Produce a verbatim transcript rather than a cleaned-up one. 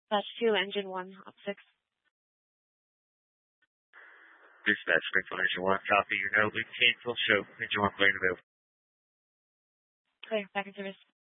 Batch two, engine one, op six. Dispatch, Springfield Engine one, copy. Your no leak cancel. Show engine one plane available. Clear, back in service.